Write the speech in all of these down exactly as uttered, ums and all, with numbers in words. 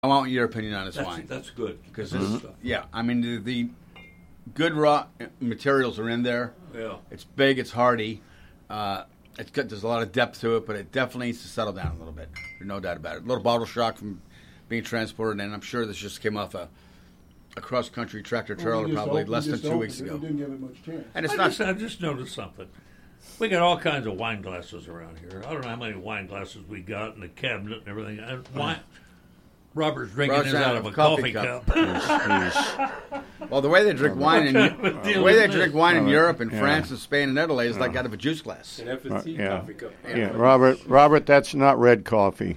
I want your opinion on this That's, wine. that's good. Because mm-hmm. yeah, I mean the, the good raw materials are in there. Yeah, it's big, it's hearty. Uh, it's got there's a lot of depth to it, but it definitely needs to settle down a little bit. There's no doubt about it. A little bottle shock from being transported, and I'm sure this just came off a a cross country tractor trailer well, probably opened, less than two weeks it. ago. We didn't give it much chance. And it's I not. Just, I just noticed something. We got all kinds of wine glasses around here. I don't know how many wine glasses we got in the cabinet and everything. And wine. Robert's drinking Robert's his out of a coffee, coffee cup. cup. Well, the way they drink wine in the way they drink wine in Europe and yeah. France and Spain and Italy is yeah. like out of a juice glass. An F and C yeah. coffee cup. Yeah. yeah, Robert. Robert, that's not red coffee.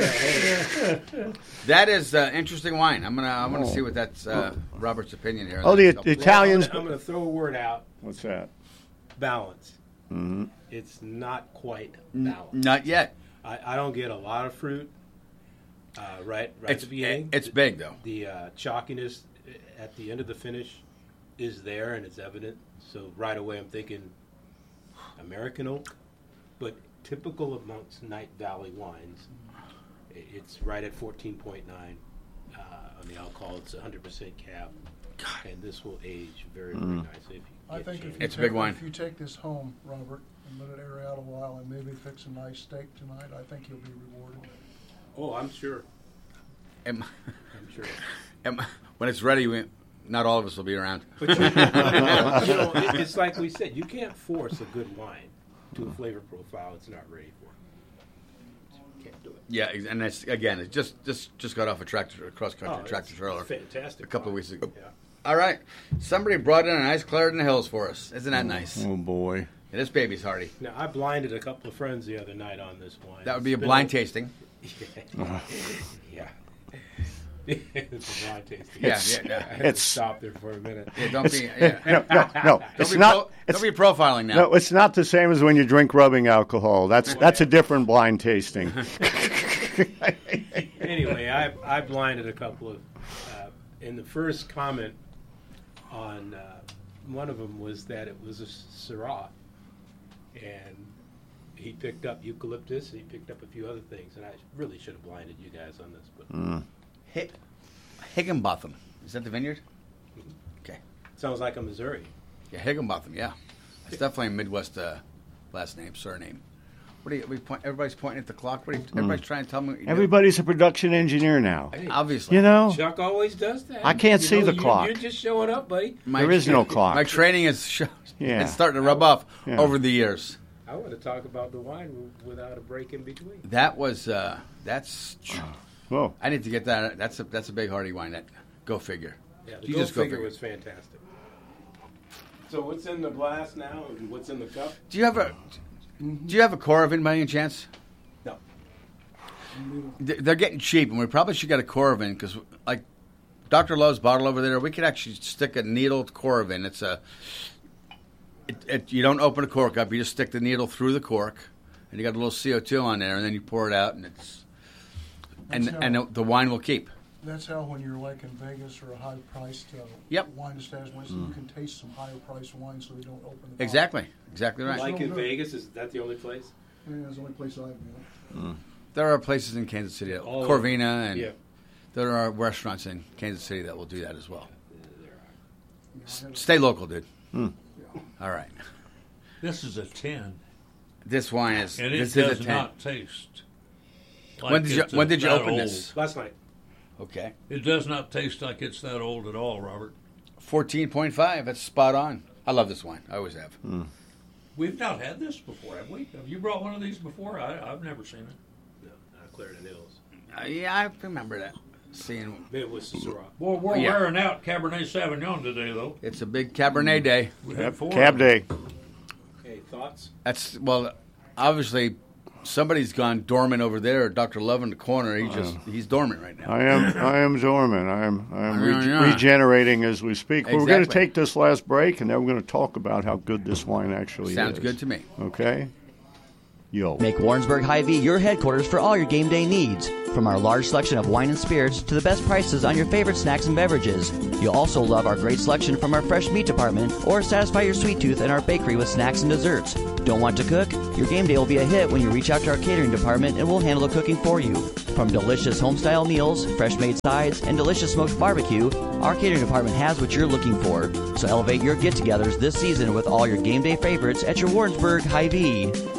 That is uh, interesting wine. I'm gonna I'm gonna oh. see what that's uh, Robert's opinion here. Oh, the, the Italians. Well, I'm gonna throw a word out. What's that? Balance. Mm-hmm. It's not quite balanced. N- not yet. I, I don't get a lot of fruit. Uh, right, right it's, at the beginning. It's big though. The uh, chalkiness at the end of the finish is there and it's evident. So right away I'm thinking American oak, but typical amongst Night Valley wines, it's right at fourteen point nine uh, on the alcohol. It's one hundred percent cab, and this will age very, very mm. nicely. If you I think if you, it's take, big wine. if you take this home, Robert, and let it air out a while and maybe fix a nice steak tonight, I think you'll be rewarded. Oh, I'm sure. Am, I'm sure. Am, when it's ready, we, not all of us will be around. But you, you know, you know, it's like we said, you can't force a good wine to a flavor profile it's not ready for. You can't do it. Yeah, and that's again, it just just just got off a tractor, a cross country oh, tractor trailer, fantastic. A couple wine. of weeks ago. Yeah. All right, somebody brought in a nice Clarendon Hills for us. Isn't that nice? Oh boy, yeah, this baby's hearty. Now I blinded a couple of friends the other night on this wine. That would be it's a blind a, tasting. Yeah. yeah. It's a blind tasting. Yeah, yeah, yeah. I had it's, to stop there for a minute. Yeah, don't be. Yeah. no, no, no. Don't it's be not. Pro, it's, don't be profiling now. No, it's not the same as when you drink rubbing alcohol. That's Oh, that's yeah. a different blind tasting. Anyway, I I blinded a couple of. Uh, in the first comment on uh, one of them was that it was a Syrah, and he picked up eucalyptus. He picked up a few other things, and I really should have blinded you guys on this. But mm. H- Higginbotham, is that the vineyard? Mm-hmm. Okay. Sounds like a Missouri. Yeah, Higginbotham. Yeah, it's definitely a Midwest uh, last name, surname. What do you? We point, everybody's pointing at the clock. What are you, mm. Everybody's trying to tell me. What you Everybody's do? a production engineer now. Hey, Obviously, you know. Chuck always does that. I can't you see know, the you, clock. You're just showing up, buddy. My, there is no clock. My training is sh- yeah. it's starting to rub off yeah. over the years. I want to talk about the wine without a break in between. That was uh, that's. Whoa! I need to get that. That's a that's a big hearty wine. That go figure. Yeah, the you go just go figure figure was fantastic. So what's in the glass now, and what's in the cup? Do you have a Do you have a Coravin by any chance? No. They're getting cheap, and we probably should get a Coravin because, like, Doctor Love's bottle over there, we could actually stick a needle Coravin. It's a It, it, you don't open a cork up. You just stick the needle through the cork, and you got a little C O two on there, and then you pour it out, and it's and That's and how- the wine will keep. That's how when you're like in Vegas or a high-priced uh, Yep. wine establishment, Mm. you can taste some higher-priced wine so they don't open the bottle. Exactly, exactly right. Like in good. Vegas, is that the only place? Yeah, that's the only place I've been. There are places in Kansas City, that, All Corvina, and Yeah. there are restaurants in Kansas City that will do that as well. There are. Yeah, S- I had a- Stay local, dude. Mm. yeah. All right. This is a ten, This wine is and it this does is a ten. not taste. Like When did you it's when did you that open old. this? Last night. Okay. It does not taste like it's that old at all, Robert. fourteen point five. That's spot on. I love this wine. I always have. Mm. We've not had this before, have we? Have you brought one of these before? I, I've never seen it. No, not Clarendon Hills. Uh, yeah, I remember that. Seeing Maybe it was Syrah. Well, we're Yeah. wearing out Cabernet Sauvignon today, though. it's a big Cabernet day. We had Yep. four. Cab day. Okay, thoughts? That's well, obviously somebody's gone dormant over there. Doctor Love in the corner. He just he's dormant right now. I am I am dormant. I am I am Yeah, re- yeah. regenerating as we speak. But we're going to Exactly. take this last break, and then we're going to talk about how good this wine actually Sounds is. good to me. Okay. Yo. Make Warrensburg Hy-Vee your headquarters for all your game day needs. From our large selection of wine and spirits to the best prices on your favorite snacks and beverages. You'll also love our great selection from our fresh meat department or satisfy your sweet tooth in our bakery with snacks and desserts. Don't want to cook? Your game day will be a hit when you reach out to our catering department and we'll handle the cooking for you. From delicious home-style meals, fresh-made sides, and delicious smoked barbecue, our catering department has what you're looking for. So elevate your get-togethers this season with all your game day favorites at your Warrensburg Hy-Vee.